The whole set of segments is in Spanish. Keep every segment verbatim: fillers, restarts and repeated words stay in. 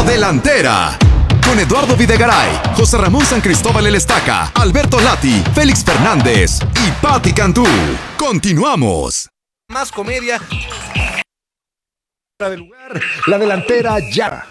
La Delantera. Con Eduardo Videgaray, José Ramón San Cristóbal El Estaca, Alberto Lati, Félix Fernández y Pati Cantú. Continuamos. Más comedia. Del lugar, La Delantera ya.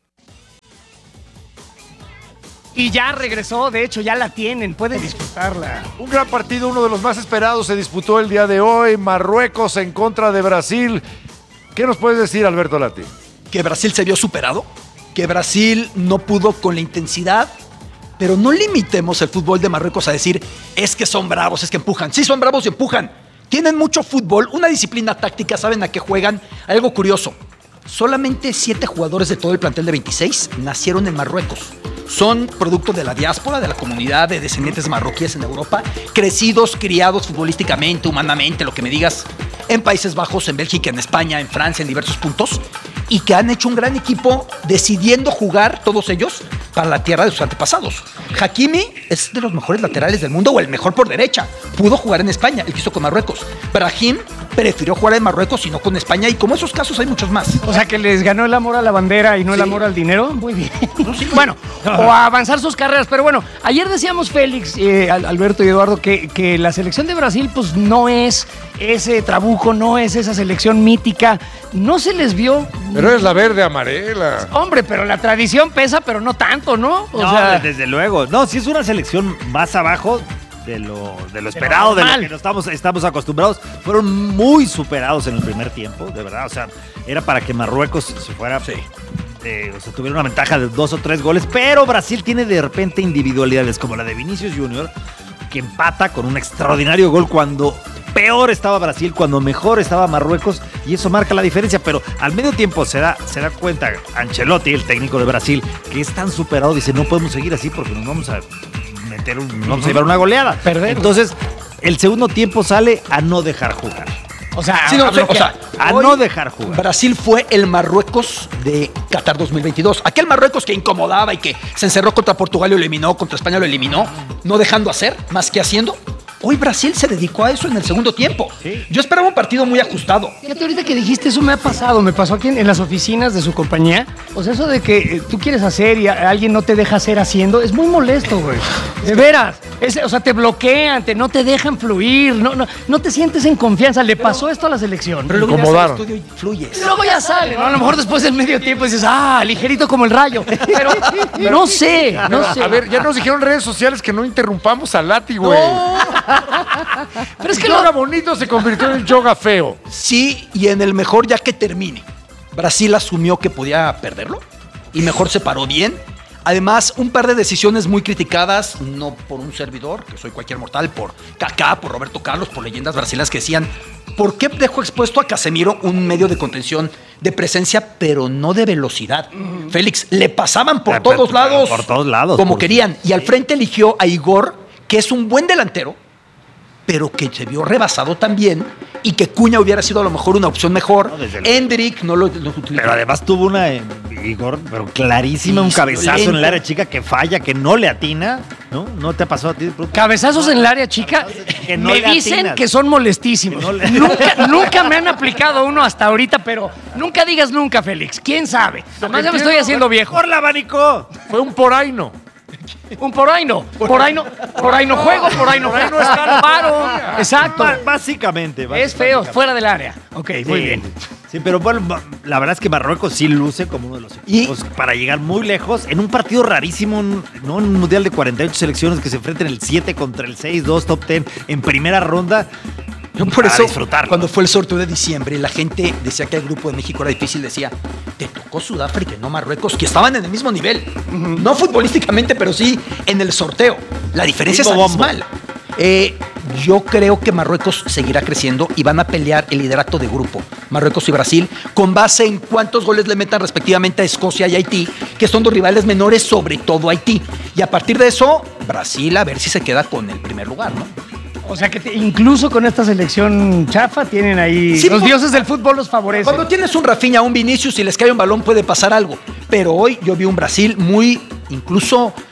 Y ya regresó, de hecho ya la tienen, pueden disfrutarla. Un gran partido, uno de los más esperados, se disputó el día de hoy. Marruecos en contra de Brasil. ¿Qué nos puedes decir, Alberto Lati? Que Brasil se vio superado, que Brasil no pudo con la intensidad, pero no limitemos el fútbol de Marruecos a decir, es que son bravos, es que empujan. Sí, son bravos y empujan. Tienen mucho fútbol, una disciplina táctica, saben a qué juegan. Algo curioso, solamente siete jugadores de todo el plantel de veintiséis nacieron en Marruecos. Son producto de la diáspora, de la comunidad de descendientes marroquíes en Europa, crecidos, criados futbolísticamente, humanamente, lo que me digas, en Países Bajos, en Bélgica, en España, en Francia, en diversos puntos, y que han hecho un gran equipo decidiendo jugar, todos ellos, para la tierra de sus antepasados. Hakimi es de los mejores laterales del mundo, o el mejor por derecha. Pudo jugar en España, el que hizo con Marruecos. Brahim prefirió jugar en Marruecos y no con España, y como esos casos hay muchos más. O sea, que les ganó el amor a la bandera y no sí. el amor al dinero. Muy bien. No, sí, bueno, o a avanzar sus carreras. Pero bueno, ayer decíamos Félix, eh, Alberto y Eduardo, que, que la selección de Brasil pues no es ese trabuco, no es esa selección mítica. No se les vio... Pero es la verde amarela. Hombre, pero la tradición pesa, pero no tanto, ¿no? O no, sea... desde luego. No, sí es una selección más abajo de lo, de lo esperado, de lo que no estamos, estamos acostumbrados. Fueron muy superados en el primer tiempo, de verdad. O sea, era para que Marruecos se fuera... Sí. Eh, o sea, tuviera una ventaja de dos o tres goles, pero Brasil tiene de repente individualidades como la de Vinicius Junior, que empata con un extraordinario gol cuando peor estaba Brasil, cuando mejor estaba Marruecos, y eso marca la diferencia. Pero al medio tiempo se da, se da cuenta Ancelotti, el técnico de Brasil, que es tan superado, dice, no podemos seguir así porque nos vamos a meter un, nos vamos a llevar una goleada. Perder. Entonces, el segundo tiempo sale a no dejar jugar. O sea, sí, no, a, o sea, a no dejar jugar. Brasil fue el Marruecos de Qatar dos mil veintidós. Aquel Marruecos que incomodaba y que se encerró contra Portugal y lo eliminó, contra España lo eliminó, no dejando hacer, más que haciendo. Hoy Brasil se dedicó a eso en el segundo tiempo. Sí. Yo esperaba un partido muy ajustado. Fíjate, ahorita que dijiste eso me ha pasado. Me pasó aquí en, en las oficinas de su compañía. O sea, eso de que eh, tú quieres hacer y a, alguien no te deja hacer haciendo, es muy molesto, güey. De veras. Es, o sea, te bloquean, te, no te dejan fluir, no, no, no te sientes en confianza. Le pasó pero, esto a la selección. Pero luego ya al estudio y fluyes. Y luego ya sale, ¿no? A lo mejor después del medio tiempo dices, ah, ligerito como el rayo. Pero no sé, no sé. A ver, ya nos dijeron en redes sociales que no interrumpamos a Lati, güey. No. Pero es que el yoga lo... bonito se convirtió en yoga feo. Sí, y en el mejor ya que termine. Brasil asumió que podía perderlo y mejor se paró bien. Además, un par de decisiones muy criticadas, no por un servidor, que soy cualquier mortal, por Kaká, por Roberto Carlos, por leyendas brasileñas que decían, ¿por qué dejó expuesto a Casemiro un medio de contención de presencia, pero no de velocidad? Mm. Félix, le pasaban por, pero, todos, pero, lados, por todos lados, como por querían. Y al frente eligió a Igor, que es un buen delantero, pero que se vio rebasado también, y que Cuña hubiera sido a lo mejor una opción mejor. No, Endrick no lo, lo utilizó. Pero además tuvo una, eh, Igor, pero clarísima, sí, un cabezazo lento en el área chica que falla, que no le atina, ¿no? ¿No te ha pasado a ti? Cabezazos no, en el área chica, que no me dicen atinas. Que son molestísimos. Que no le... nunca, nunca me han aplicado uno hasta ahorita, pero nunca digas nunca, Félix. ¿Quién sabe? Además ya me estoy haciendo viejo. ¡Por la abanico! Fue un poraino. Un por ahí no, por ahí no, por ahí no juego, por ahí no juego, no está paro. Exacto. B- básicamente, básicamente. Es feo, fuera del área. Ok, sí, muy bien. Sí, pero bueno, la verdad es que Marruecos sí luce como uno de los equipos ¿Y? para llegar muy lejos en un partido rarísimo, ¿no? En un mundial de cuarenta y ocho selecciones que se enfrentan el siete contra el seis, dos top diez en primera ronda. Yo por eso, cuando fue el sorteo de diciembre, la gente decía que el grupo de México era difícil, decía, te tocó Sudáfrica y no Marruecos, que estaban en el mismo nivel. Uh-huh. No futbolísticamente, pero sí en el sorteo. La diferencia es abismal. Eh, yo creo que Marruecos seguirá creciendo y van a pelear el liderato de grupo, Marruecos y Brasil, con base en cuántos goles le metan respectivamente a Escocia y Haití, que son dos rivales menores, sobre todo Haití. Y a partir de eso, Brasil a ver si se queda con el primer lugar, ¿no? O sea que te, incluso con esta selección chafa tienen ahí... Sí, los dioses del fútbol los favorecen. Cuando tienes un Rafinha, un Vinicius y les cae un balón puede pasar algo. Pero hoy yo vi un Brasil muy, incluso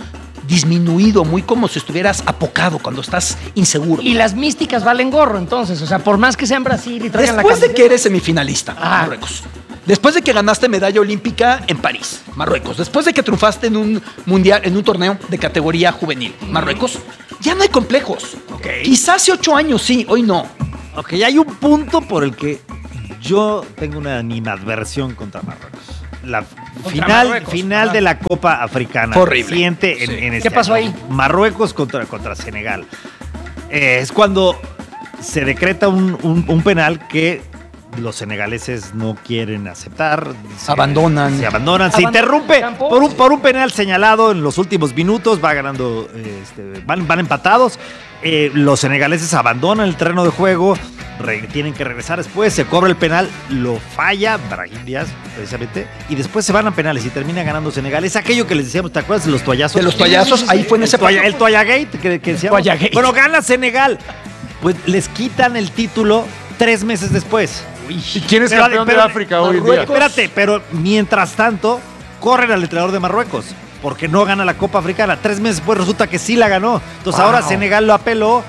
disminuido, muy como si estuvieras apocado cuando estás inseguro. Y las místicas valen gorro, entonces. O sea, por más que sea en Brasil y traigan la Después de camiseta. que eres semifinalista, Ah. Marruecos. Después de que ganaste medalla olímpica en París, Marruecos. Después de que triunfaste en un mundial, en un torneo de categoría juvenil, Marruecos. Ya no hay complejos. Ok. Quizás hace ocho años sí, hoy no. Ok, hay un punto por el que yo tengo una animadversión contra Marruecos. La final, Marruecos, final ajá. de la Copa Africana. Fue horrible. Reciente en, Sí. en este ¿Qué pasó año. ahí? Marruecos contra, contra Senegal. Eh, es cuando se decreta un, un- un penal que los senegaleses no quieren aceptar. Se, Abandonan. Se abandonan. Se Abandonan interrumpe el campo. por un, por un penal señalado en los últimos minutos. Va ganando, eh, este, van, van empatados. Eh, los senegaleses abandonan el terreno de juego. re- tienen que regresar después. Se cobra el penal. Lo falla Brahim Díaz, precisamente. Y después se van a penales y termina ganando Senegal. Es aquello que les decíamos. ¿Te acuerdas de los toallazos? De los toallazos, ahí fue en El ese toalla- partido. el Toallagate que, que decíamos. Toallagate. Bueno, gana Senegal. Pues les quitan el título tres meses después. ¿Y quién es Pero- campeón pero- de África hoy en día? Marruecos. Espérate, pero mientras tanto, corren al entrenador de Marruecos. Porque no gana la Copa Africana. Tres meses después resulta que sí la ganó. Entonces Wow. ahora Senegal lo apeló.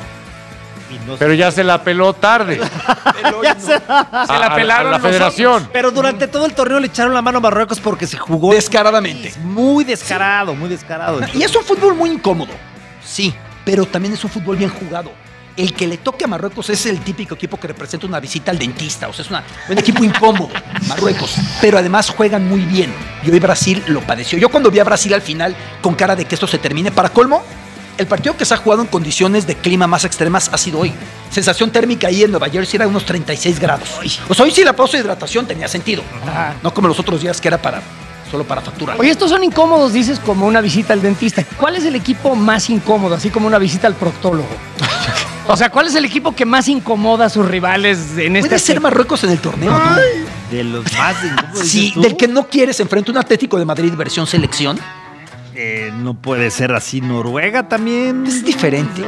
Y no Pero ya se la peló tarde. ya se- Se la pelaron la los federación. Pero durante todo el torneo le echaron la mano a Marruecos porque se jugó Descaradamente. muy descarado, muy descarado. Y es un fútbol muy incómodo, sí, pero también es un fútbol bien jugado. El que le toque a Marruecos es el típico equipo que representa una visita al dentista, o sea, es una- un equipo incómodo, Marruecos, pero además juegan muy bien. Y hoy Brasil lo padeció. Yo cuando vi a Brasil al final con cara de que esto se termine, para colmo, el partido que se ha jugado en condiciones de clima más extremas ha sido hoy. Sensación térmica ahí en Nueva Jersey era unos treinta y seis grados. O sea, hoy sí la pausa de hidratación tenía sentido, Ajá. no como los otros días que era para solo para facturar. Oye, estos son incómodos, dices, como una visita al dentista. ¿Cuál es el equipo más incómodo, así como una visita al proctólogo? O sea, ¿cuál es el equipo que más incomoda a sus rivales en este Puede ser aspecto? Marruecos en el torneo, ¿no? De los más incómodos, Sí, dices tú, del que no quieres enfrente a un Atlético de Madrid versión selección. eh, no puede ser así. Noruega también. Es diferente.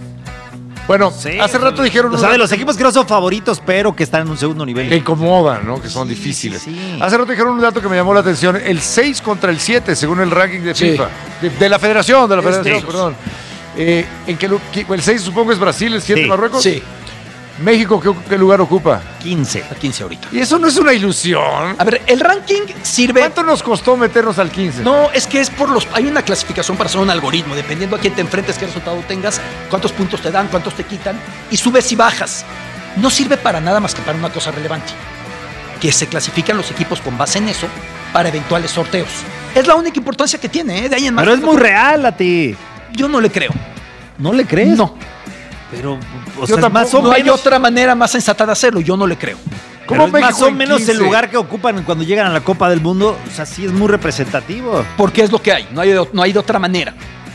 Bueno, Sí, hace o sea, rato dijeron O sea, una- de los equipos que no son favoritos, pero que están en un segundo nivel. que incomodan, ¿no? Que son Sí, difíciles. sí, sí. Hace rato dijeron un dato que me llamó la atención. El seis contra el siete, según el ranking de Sí. FIFA. De, de la federación, de la Es federación, de ellos. perdón. Eh, ¿en qué lu- qué- el seis supongo es Brasil, el siete Sí. Marruecos? Sí, México, ¿qué, qué lugar ocupa? quince. a quince ahorita. Y eso no es una ilusión. A ver, el ranking sirve. ¿Cuánto nos costó meternos al quince? No, es que es por los. Hay una clasificación para hacer un algoritmo, dependiendo a quién te enfrentes, qué resultado tengas, cuántos puntos te dan, cuántos te quitan, y subes y bajas. No sirve para nada más que para una cosa relevante: que se clasifican los equipos con base en eso para eventuales sorteos. Es la única importancia que tiene, ¿eh? De ahí en más. Pero es muy real a ti. Yo no le creo. ¿No le crees? No. Pero, o Yo sea, tampoco. más o No hay menos. otra manera más sensata de hacerlo. Yo no le creo. ¿Cómo Pero es más México o en menos quince? el lugar que ocupan cuando llegan a la Copa del Mundo. O sea, sí es muy representativo. Porque es lo que hay. No hay de, no hay de otra manera.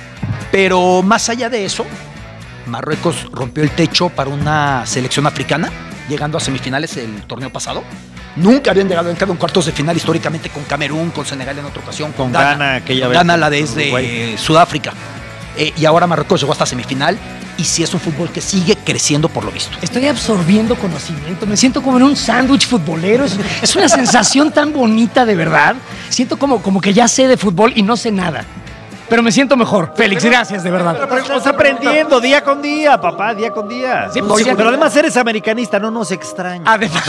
Pero más allá de eso, Marruecos rompió el techo para una selección africana, llegando a semifinales el torneo pasado. Nunca habían llegado en cada un cuartos de final históricamente con Camerún, con Senegal en otra ocasión, con, Con Ghana, aquella vez Ghana la con desde Uruguay. Sudáfrica. Eh, y ahora Marruecos llegó hasta semifinal. Y sí es un fútbol que sigue creciendo por lo visto. Estoy absorbiendo conocimiento, me siento como en un sándwich futbolero, es, es una sensación tan bonita de verdad. Siento como, como que ya sé de fútbol y no sé nada. Pero me siento mejor. Félix, gracias, de verdad. Estás aprendiendo día con día, papá, día con día. Sí, Sí, pues, ya- pero además eres americanista, no nos extraña. Además,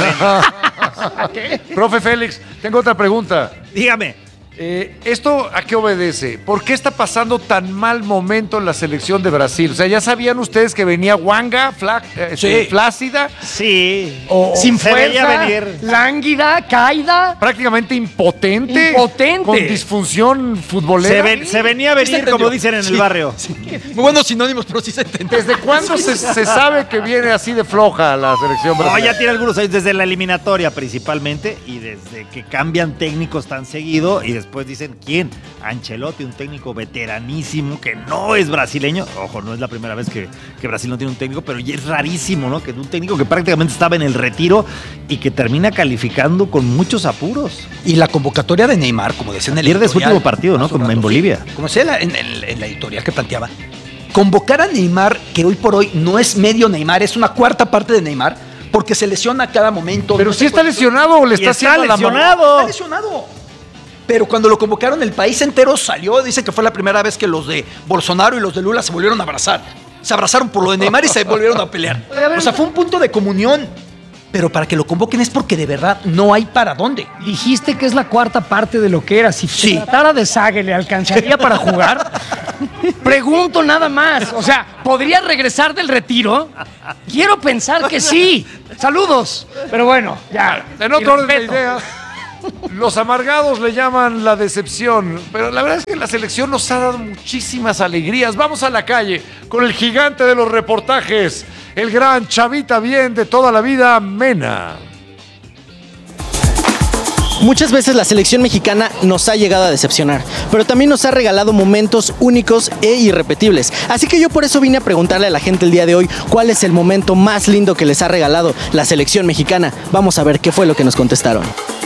Profe Félix, tengo otra pregunta. Dígame. Eh, ¿Esto a qué obedece? ¿Por qué está pasando tan mal momento en la selección de Brasil? O sea, ¿ya sabían ustedes que venía Wanga, fla- eh, Sí. flácida, Sí. o sin se veía fuerza, venir. lánguida, caída. prácticamente impotente? Impotente. Con disfunción futbolera. Se, ven- se venía a Sí se venir, entendió. como dicen en Sí, el barrio. Muy buenos sinónimos, pero sí se entiende. ¿Desde cuándo se, se sabe que viene así de floja la selección No, brasileña? ya tiene algunos años, desde la eliminatoria principalmente, y desde que cambian técnicos tan seguido, y después dicen, ¿quién? Ancelotti, un técnico veteranísimo que no es brasileño. Ojo, no es la primera vez que, que Brasil no tiene un técnico, pero ya es rarísimo, ¿no? Que un técnico que prácticamente estaba en el retiro y que termina calificando con muchos apuros. Y la convocatoria de Neymar, como decía en el Pierde su editorial, último partido, ¿no? hace un Como rato, en sí. Bolivia. Como decía la- en, el- en la editorial que planteaba, convocar a Neymar, que hoy por hoy no es medio Neymar, es una cuarta parte de Neymar, porque se lesiona a cada momento. Pero No si sé está cuánto- lesionado o le Y está está haciendo la mano. lesionado. Está lesionado. Pero cuando lo convocaron, el país entero salió. Dice que fue la primera vez que los de Bolsonaro y los de Lula se volvieron a abrazar. Se abrazaron por lo de Neymar y se volvieron a pelear. O sea, fue un punto de comunión. Pero para que lo convoquen es porque de verdad no hay para dónde. Dijiste que es la cuarta parte de lo que era. Si Sí. se tratara de Sague, ¿le alcanzaría para jugar? Pregunto nada más. O sea, ¿podría regresar del retiro? Quiero pensar que sí. Saludos. Pero bueno, ya. En otro orden de respeto. ideas, los amargados le llaman la decepción, pero la verdad es que la selección nos ha dado muchísimas alegrías. Vamos a la calle con el gigante de los reportajes, el gran Chavita Bien de toda la vida, Mena. Muchas veces la selección mexicana nos ha llegado a decepcionar, pero también nos ha regalado momentos únicos e irrepetibles. Así que yo por eso vine a preguntarle a la gente el día de hoy cuál es el momento más lindo que les ha regalado la selección mexicana. Vamos a ver qué fue lo que nos contestaron.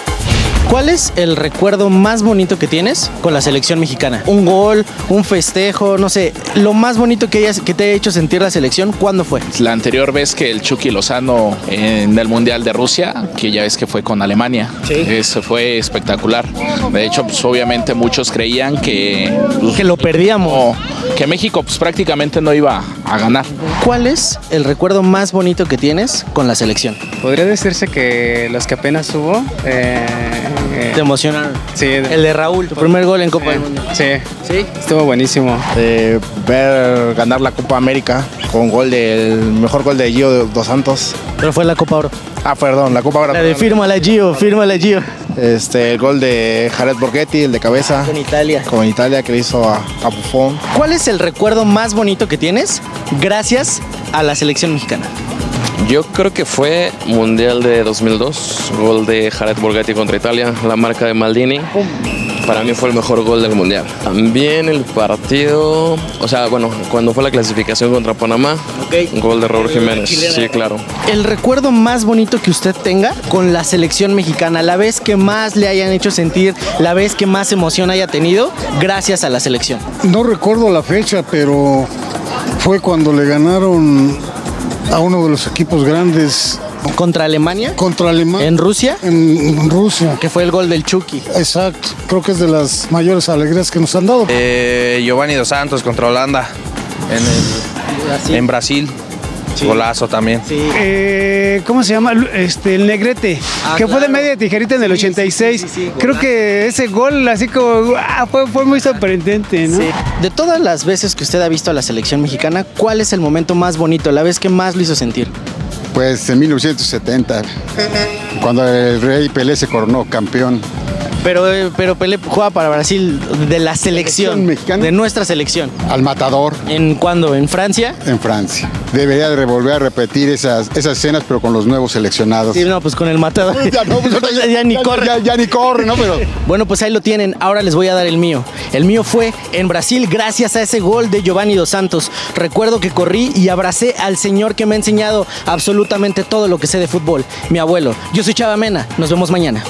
¿Cuál es el recuerdo más bonito que tienes con la selección mexicana? Un gol, un festejo, no sé, lo más bonito que, hayas, que te haya hecho sentir la selección, ¿cuándo fue? La anterior vez que el Chucky Lozano en el Mundial de Rusia, que ya ves que fue con Alemania, Sí. eso fue espectacular. De hecho, pues obviamente muchos creían que, pues, Que lo perdíamos. no, que México pues prácticamente no iba a ganar. ¿Cuál es el recuerdo más bonito que tienes con la selección? Podría decirse que los que apenas hubo. Eh, eh, ¿Te emocionaron? sí, de- El de Raúl, tu primer gol en Copa del Mundo. sí, ¿Sí? estuvo buenísimo. de ver ganar la Copa América con gol del mejor gol de Gio Dos Santos. Pero fue la Copa Oro. Ah, perdón, la Copa Oro. La de fírmala Gio, fírmala Gio. Este, el gol de Jared Borghetti, el de cabeza, Con Italia. con Italia que le hizo a, a Buffon. ¿Cuál es el recuerdo más bonito que tienes gracias a la selección mexicana? Yo creo que fue Mundial de dos mil dos, gol de Jared Borghetti contra Italia, la marca de Maldini. Para mí fue el mejor gol del Mundial. También el partido, o sea, bueno, cuando fue la clasificación contra Panamá, Ok. gol de Raúl Jiménez. chilena. Sí, claro. El recuerdo más bonito que usted tenga con la selección mexicana, la vez que más le hayan hecho sentir, la vez que más emoción haya tenido, gracias a la selección. No recuerdo la fecha, pero fue cuando le ganaron a uno de los equipos grandes Contra Alemania, contra Alemania en Rusia, en Rusia. que fue el gol del Chucky. Exacto, creo que es de las mayores alegrías que nos han dado. Eh, Giovanni Dos Santos contra Holanda en, el- en Brasil. Golazo también. Eh, ¿Cómo se llama? Este, el Negrete, Ah, que fue de claro. media tijerita en el Sí, sí, ochenta y seis. sí, sí, sí, Creo golazo. que ese gol, así como, ah, fue, fue muy sorprendente, ¿no? Sí. De todas las veces que usted ha visto a la selección mexicana, ¿cuál es el momento más bonito, la vez que más lo hizo sentir? Pues en mil novecientos setenta, cuando el Rey Pelé se coronó campeón. Pero, eh, pero Pelé juega para Brasil de la selección, ¿Selección mexicana? de nuestra selección. Al matador ¿En cuándo? ¿En Francia? en Francia. Debería de volver a repetir esas, esas escenas, pero con los nuevos seleccionados. Sí, no, pues con el matador. Ya, no, pues, ya, ya ni ya- corre. Ya, ya ni corre, ¿no? Pero Bueno, pues ahí lo tienen. Ahora les voy a dar el mío. El mío fue en Brasil gracias a ese gol de Giovanni Dos Santos. Recuerdo que corrí y abracé al señor que me ha enseñado absolutamente todo lo que sé de fútbol, mi abuelo. Yo soy Chava Mena. Nos vemos mañana.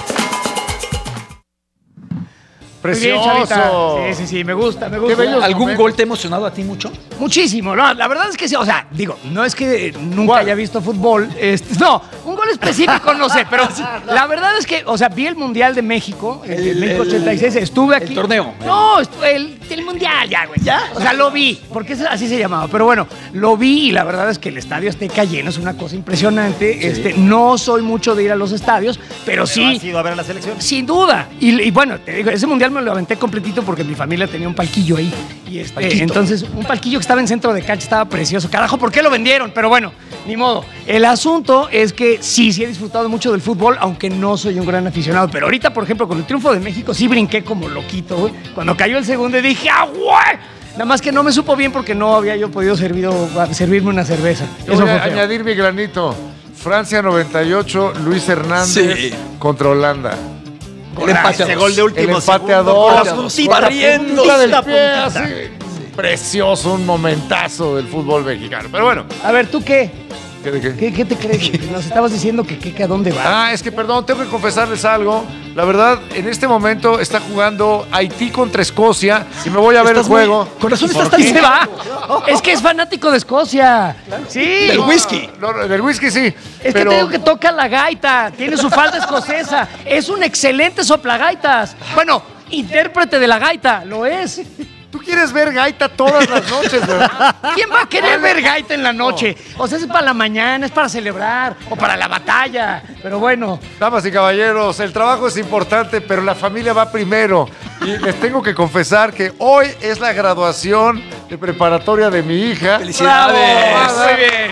Muy bien, ¡Precioso! Chavita. Sí, sí, sí, me gusta, me gusta. Qué bellos ¿Algún momentos. gol te ha emocionado a ti mucho? Muchísimo, no, la verdad es que sí, o sea, digo, no es que nunca ¿Cuál? haya visto fútbol, este, no, un gol específico no sé, pero la verdad es que, o sea, vi el Mundial de México, el, El- México el- ochenta y seis, estuve aquí. el torneo. No, estu- el, el Mundial ya, güey. ¿Ya? O sea, lo vi, porque es- así se llamaba, pero bueno, lo vi y la verdad es que el Estadio Azteca lleno es una cosa impresionante, este, no soy mucho de ir a los estadios, pero ¿Has sí, ido a ver a la selección? sin duda. Y, y bueno, te digo, ese mundial me lo aventé completito porque mi familia tenía un palquillo ahí. Y este, Palquito. entonces, un palquillo que estaba en centro de cancha estaba precioso. Carajo, ¿por qué lo vendieron? Pero bueno, ni modo. El asunto es que sí, sí he disfrutado mucho del fútbol, aunque no soy un gran aficionado. Pero ahorita, por ejemplo, con el triunfo de México, sí brinqué como loquito, güey. Cuando cayó el segundo dije, ¡ah, güey! Nada más que no me supo bien porque no había yo podido servido, servirme una cerveza. Yo Eso voy fue a feo. añadir mi granito. Francia noventa y ocho, Luis Hernández Sí. contra Holanda. El empate a Ese dos. gol de último El empate segundo, a dos. con las con puntitas, la barriendo. punta del la pie, puntita. así. Precioso, un momentazo del fútbol mexicano. Pero bueno, A ver, ¿tú qué? ¿qué de qué? ¿Qué, qué te crees? Nos estabas diciendo que, que, que a dónde va. Ah, es que perdón, tengo que confesarles algo. La verdad, en este momento está jugando Haití contra Escocia y me voy a ver el Estás muy- juego. Con razón ¿Por estás tan qué? se va. Es que es fanático de Escocia. Sí. Del whisky. No, no, del whisky sí. Es pero que te digo que toca la gaita, tiene su falda escocesa, es un excelente soplagaitas. Bueno, intérprete de la gaita, lo es. Tú quieres ver gaita todas las noches, ¿verdad? ¿Quién va a querer ver gaita en la noche? O sea, es para la mañana, es para celebrar o para la batalla. Pero bueno. Damas y caballeros, el trabajo es importante, pero la familia va primero. Y les tengo que confesar que hoy es la graduación de preparatoria de mi hija. ¡Felicidades! ¡Bravo! Muy bien.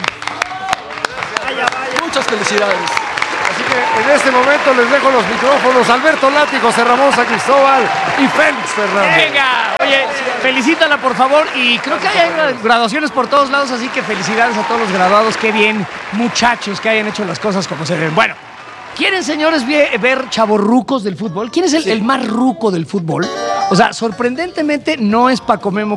Muchas felicidades. Así que en este momento les dejo los micrófonos. Alberto Lati, José Ramón San Cristóbal y Félix Fernández. Venga, oye, felicítala por favor. Y creo que hay graduaciones por todos lados, así que felicidades a todos los graduados. Qué bien, muchachos, que hayan hecho las cosas como se deben. Bueno, ¿quieren, señores, ver chavorrucos del fútbol? ¿Quién es el, sí. el más ruco del fútbol? O sea, sorprendentemente no es Paco Memo